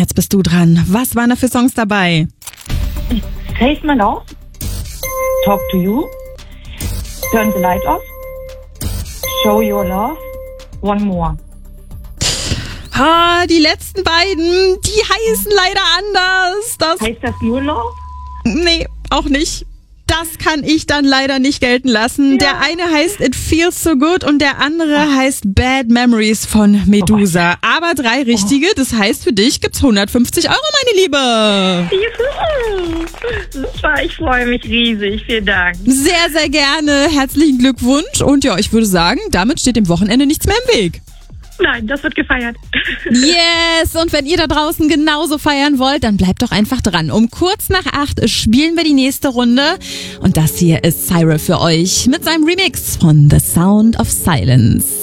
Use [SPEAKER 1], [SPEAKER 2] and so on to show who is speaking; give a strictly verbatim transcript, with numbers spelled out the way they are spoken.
[SPEAKER 1] jetzt bist du dran. Was waren da für Songs dabei?
[SPEAKER 2] Taste My Love, Talk to You, Turn the Light Off, Show Your Love, One More.
[SPEAKER 1] Ah, die letzten beiden, die heißen leider anders. Das
[SPEAKER 2] Heißt das nur Love?
[SPEAKER 1] Nee, auch nicht. Das kann ich dann leider nicht gelten lassen. Ja. Der eine heißt It Feels So Good und der andere Ach. heißt Bad Memories von Medusa. Oh. Aber drei richtige, das heißt für dich gibt's hundertfünfzig Euro, meine Liebe.
[SPEAKER 2] Juhu. Super, ich freue mich riesig. Vielen Dank.
[SPEAKER 1] Sehr, sehr gerne. Herzlichen Glückwunsch. Und ja, ich würde sagen, damit steht dem Wochenende nichts mehr im Weg.
[SPEAKER 2] Nein, das wird gefeiert.
[SPEAKER 1] Yes, und wenn ihr da draußen genauso feiern wollt, dann bleibt doch einfach dran. Um kurz nach acht spielen wir die nächste Runde. Und das hier ist Cyril für euch mit seinem Remix von The Sound of Silence.